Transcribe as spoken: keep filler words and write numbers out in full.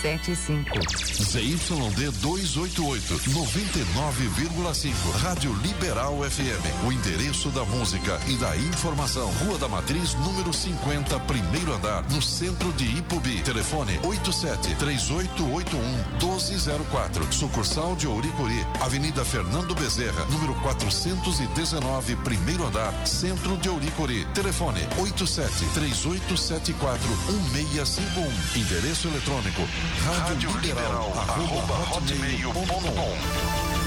sete cinco. Z Y D duzentos e oitenta e oito, noventa e nove vírgula cinco. Rádio Liberal F M. O endereço da música e da informação. Rua da Matriz, número cinquenta, primeiro andar, no centro de Ipubi. Telefone oito sete três oito oito um um dois zero quatro. Sucursal de Ouricuri. Avenida Fernando Bezerra, número quatrocentos e dezenove, primeiro andar, centro de Ouricuri. Telefone oito sete três oito sete quatro um seis cinco um. Endereço eletrônico rádio liberal arroba hotmail ponto com.